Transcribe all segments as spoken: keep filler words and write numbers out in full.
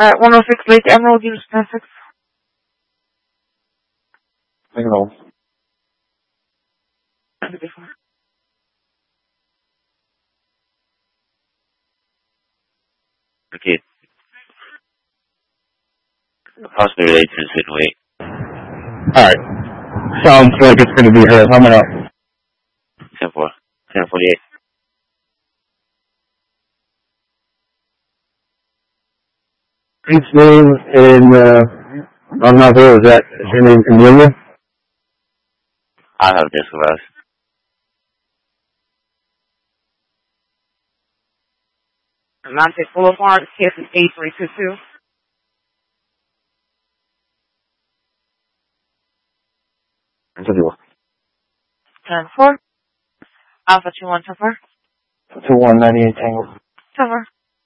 Alright, one oh six Lake Emerald, Unit six. Take it all. Okay. Possibly related to the Sidway. Alright. Sounds like it's going to be her. Coming up. ten four. ten forty-eight. His name in, uh, I'm not there. Is that, is her name Amelia? I have this class. Monte Boulevard, K S eight three two two. Interview. ten four. Alpha two one two four. two one ninety-eight Tango. two four.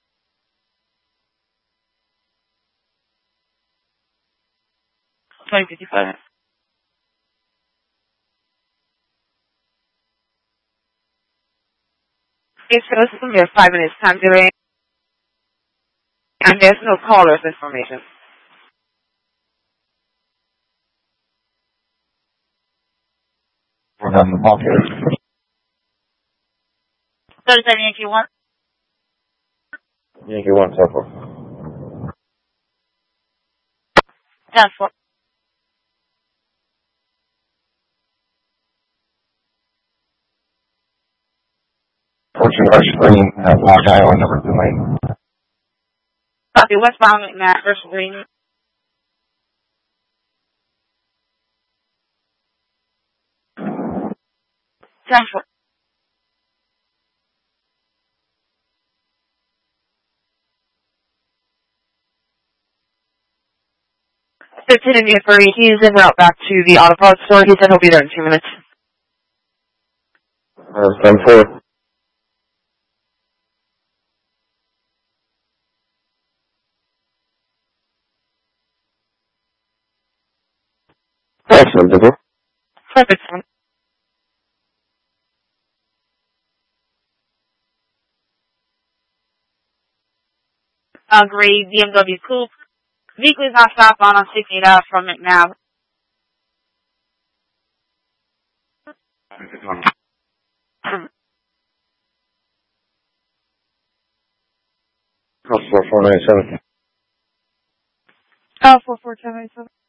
twenty fifty-five. It's supposed to be a five minutes time delay, and there's no caller's information. We're on the ball here. thirty-seven Yankee one. Yankee one, ten four. ten four. Fortune Rush Green, uh, Lock Iowa, number two lane. Copy, westbound McNabb, first green. ten four. fifteen Indian for eight. He's en route back to the auto parts store. He said he'll be there in two minutes. Uh, ten four. Excellent, Diggle. Perfect, son. Uh, gray B M W coupe. Vehicle is not southbound on sixty-eight Ave from McNabb. Four four nine seven. Oh, four four ten eight seven.